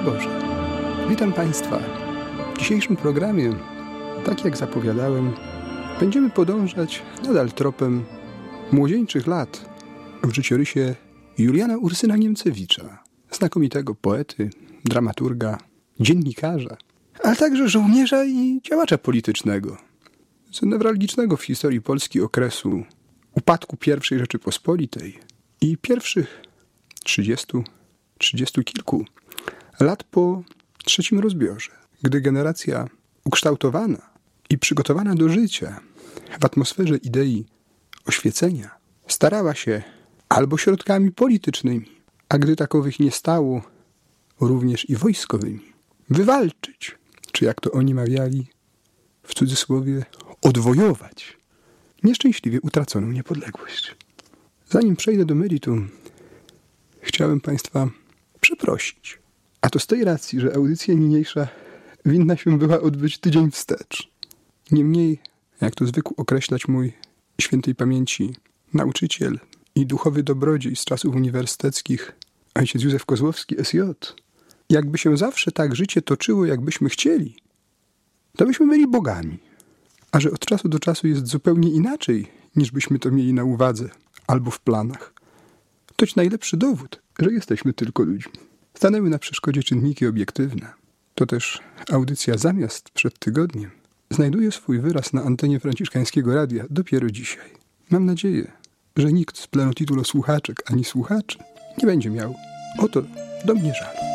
Boże! Witam Państwa. W dzisiejszym programie, tak jak zapowiadałem, będziemy podążać nadal tropem młodzieńczych lat w życiorysie Juliana Ursyna Niemcewicza, znakomitego poety, dramaturga, dziennikarza, ale także żołnierza i działacza politycznego z newralgicznego w historii Polski okresu upadku I Rzeczypospolitej i pierwszych 30 kilku lat po III rozbiorze, gdy generacja ukształtowana i przygotowana do życia w atmosferze idei oświecenia starała się albo środkami politycznymi, a gdy takowych nie stało, również i wojskowymi, wywalczyć, czy jak to oni mawiali, w cudzysłowie, odwojować nieszczęśliwie utraconą niepodległość. Zanim przejdę do meritum, chciałem Państwa przeprosić. A to z tej racji, że audycja niniejsza winna się była odbyć tydzień wstecz. Niemniej, jak to zwykł określać mój świętej pamięci nauczyciel i duchowy dobrodziej z czasów uniwersyteckich, ojciec Józef Kozłowski SJ, jakby się zawsze tak życie toczyło, jakbyśmy chcieli, to byśmy byli bogami. A że od czasu do czasu jest zupełnie inaczej, niż byśmy to mieli na uwadze albo w planach, toć najlepszy dowód, że jesteśmy tylko ludźmi. Stanęły na przeszkodzie czynniki obiektywne. To też audycja Zamiast przed tygodniem znajduje swój wyraz na antenie franciszkańskiego radia dopiero dzisiaj. Mam nadzieję, że nikt z plenotitulu słuchaczek ani słuchaczy nie będzie miał o to do mnie żalu.